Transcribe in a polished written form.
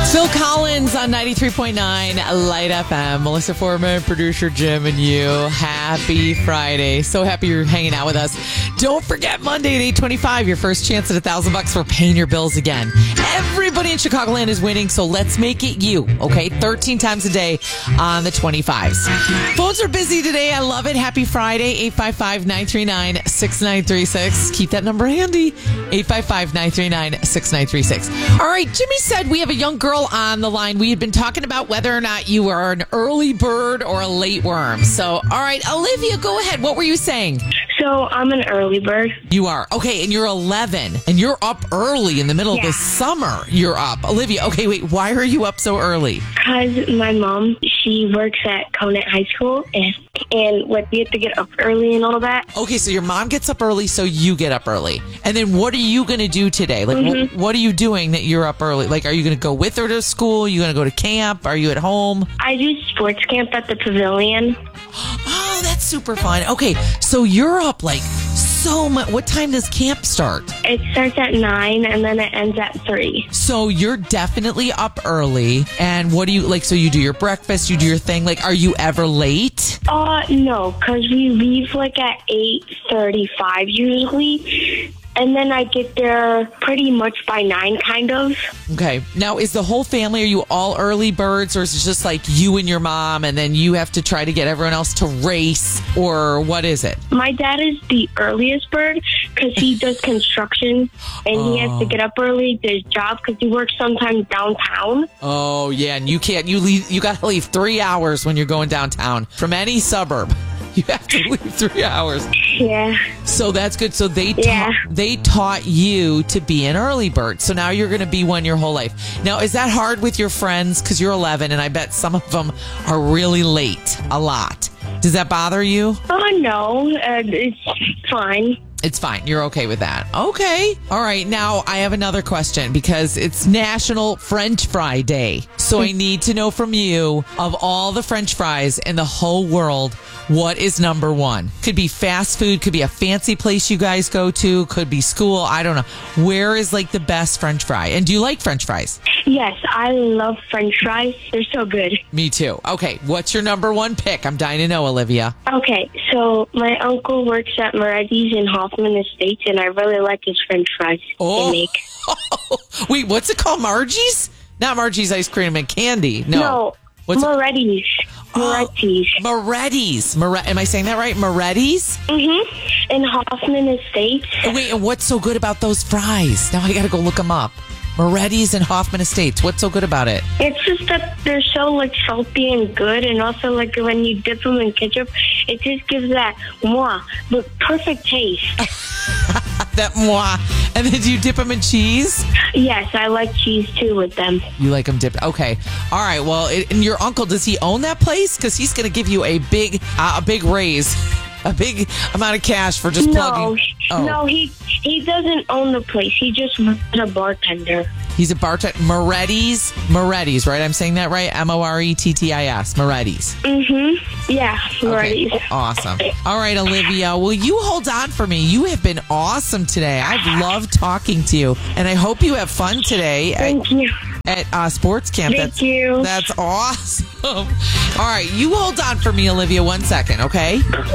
Phil Collins on 93.9 Light FM. Melissa Foreman, producer Jim, and you. Happy Friday. So happy you're hanging out with us. Don't forget Monday at 8:25, your first chance at $1,000 for paying your bills again. Everybody in Chicagoland is winning, so let's make it you, okay? 13 times a day on the 25s. Phones are busy today. I love it. Happy Friday. 855-939-6936. Keep that number handy. 855-939-6936. All right, Jimmy said we have a young girl on the line. We had been talking about whether or not you are an early bird or a late worm. So, all right, Olivia, go ahead. What were you saying? So I'm an early bird. You are. Okay, and you're 11, and you're up early in the middle of the summer. You're up. Olivia, okay, wait, why are you up so early? Because my mom, she works at Conant High School, and what, we have to get up early and all that. Okay, so your mom gets up early, so you get up early. And then what are you going to do today? Like, what are you doing that you're up early? Like, are you going to go with her to school? Are you going to go to camp? Are you at home? I do sports camp at the pavilion. Oh, that's super fun. Okay, so you're up like so much. What time does camp start? It starts at 9 and then it ends at 3. So you're definitely up early. And what do you like? So you do your breakfast, you do your thing. Like, are you ever late? No, because we leave like at 8:35 usually. And then I get there pretty much by 9, kind of. Okay. Now, is the whole family, are you all early birds, or is it just like you and your mom, and then you have to try to get everyone else to race, or what is it? My dad is the earliest bird because he does construction, and he has to get up early to his job because he works sometimes downtown. Oh, yeah, and you can't, you got to leave 3 hours when you're going downtown from any suburb. You have to leave 3 hours. Yeah. So that's good. So they taught you to be an early bird. So now you're going to be one your whole life. Now, is that hard with your friends? Because you're 11, and I bet some of them are really late. A lot. Does that bother you? No. It's fine. It's fine. You're okay with that. Okay. All right. Now, I have another question because it's National French Fry Day. So I need to know from you, of all the French fries in the whole world, what is number one? Could be fast food, could be a fancy place you guys go to, could be school. I don't know. Where is like the best French fry? And do you like French fries? Yes, I love French fries. They're so good. Me too. Okay. What's your number one pick? I'm dying to know, Olivia. Okay. So my uncle works at Moretti's in Hoffman Estates, and I really like his French fries they make. Wait, what's it called? Margie's? Not Margie's ice cream and candy. No. What's Moretti's. Moretti's. Moretti's. Am I saying that right? Moretti's? Mm-hmm. In Hoffman Estates. Wait, and what's so good about those fries? Now I got to go look them up. Moretti's and Hoffman Estates. What's so good about it? It's just that they're so like salty and good, and also like when you dip them in ketchup, it just gives that but perfect taste. That moi. And then do you dip them in cheese? Yes, I like cheese too with them. You like them dipped? Okay. All right. Well, and your uncle, does he own that place? Because he's going to give you a big raise. A big amount of cash for just plugging. No, he doesn't own the place. He just was a bartender. He's a bartender. Moretti's, right? I'm saying that right? Morettis. Moretti's. Mm-hmm. Yeah, Moretti's. Okay. Awesome. All right, Olivia. Will you hold on for me? You have been awesome today. I've loved talking to you, and I hope you have fun today. Thank you. At sports camp. Thank you. That's awesome. All right, you hold on for me, Olivia, 1 second, okay?